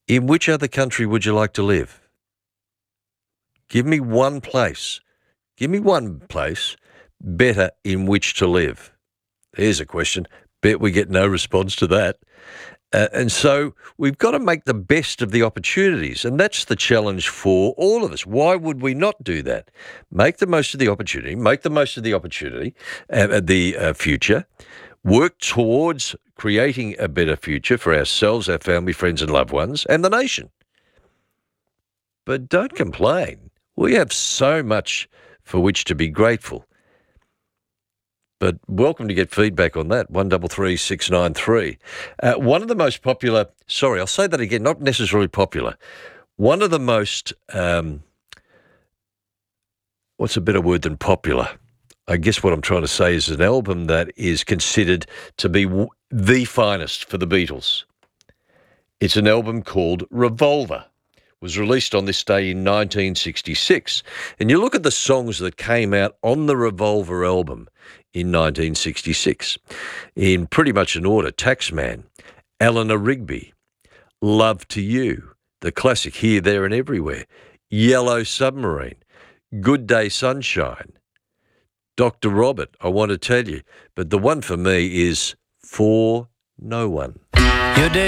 In which other country would you like to live? Give me one place. Give me one place better in which to live. Here's a question. Bet we get no response to that. And so we've got to make the best of the opportunities, and that's the challenge for all of us. Why would we not do that? Make the most of the opportunity, the future, work towards creating a better future for ourselves, our family, friends and loved ones, and the nation. But don't complain. We have so much for which to be grateful. But welcome to get feedback on that, 133693. One of the most popular, sorry, I'll say that again, not necessarily popular. One of the most, what's a better word than popular? I guess what I'm trying to say is an album that is considered to be the finest for the Beatles. It's an album called Revolver. Was released on this day in 1966. And you look at the songs that came out on the Revolver album in 1966, in pretty much an order: Taxman, Eleanor Rigby, Love to You, the classic Here, There and Everywhere, Yellow Submarine, Good Day Sunshine, Dr. Robert, I Want to Tell You. But the one for me is For No One. Your day